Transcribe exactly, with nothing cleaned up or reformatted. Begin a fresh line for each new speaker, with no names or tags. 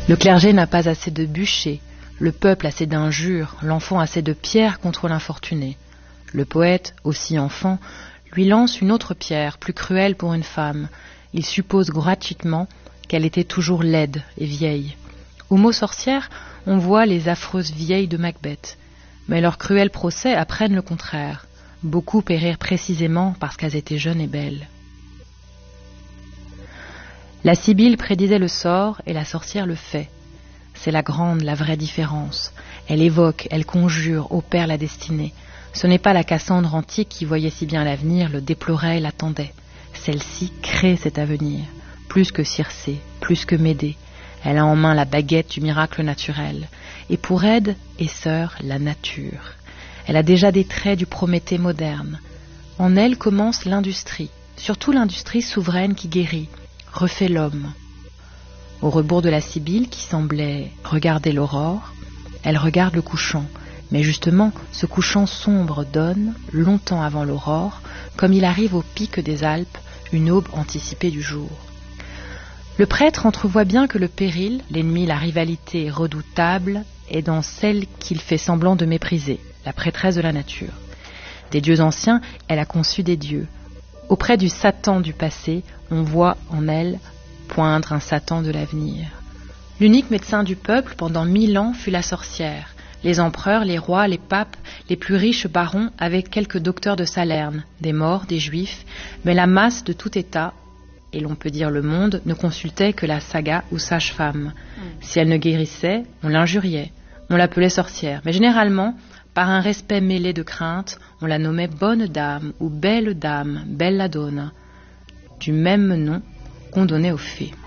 Le clergé n'a pas assez de bûchers, le peuple assez d'injures, l'enfant assez de pierres contre l'infortuné. Le poète, aussi enfant, lui lance une autre pierre, plus cruelle pour une femme. Il suppose gratuitement qu'elle était toujours laide et vieille. Au mot sorcière, on voit les affreuses vieilles de Macbeth. Mais leurs cruels procès apprennent le contraire. Beaucoup périrent précisément parce qu'elles étaient jeunes et belles. La Sibylle prédisait le sort et la sorcière le fait. C'est la grande, la vraie différence. Elle évoque, elle conjure, opère la destinée. Ce n'est pas la Cassandre antique qui voyait si bien l'avenir, le déplorait et l'attendait. Celle-ci crée cet avenir, plus que Circé, plus que Médée. Elle a en main la baguette du miracle naturel. Et pour aide et sœur, la nature. Elle a déjà des traits du Prométhée moderne. En elle commence l'industrie, surtout l'industrie souveraine qui guérit, refait l'homme. Au rebours de la Sibylle qui semblait regarder l'aurore, elle regarde le couchant. Mais justement, ce couchant sombre donne, longtemps avant l'aurore, comme il arrive au pic des Alpes, une aube anticipée du jour. Le prêtre entrevoit bien que le péril, l'ennemi, la rivalité redoutable, est dans celle qu'il fait semblant de mépriser, la prêtresse de la nature. Des dieux anciens, elle a conçu des dieux. Auprès du Satan du passé, on voit en elle poindre un Satan de l'avenir. L'unique médecin du peuple pendant mille ans fut la sorcière. Les empereurs, les rois, les papes, les plus riches barons avec quelques docteurs de Salerne, des morts, des juifs, mais la masse de tout État, et l'on peut dire le monde, ne consultait que la saga ou sage-femme. Si elle ne guérissait, on l'injuriait, on l'appelait sorcière, mais généralement, par un respect mêlé de crainte, on la nommait bonne dame ou belle dame, belladonna, du même nom qu'on donnait aux fées.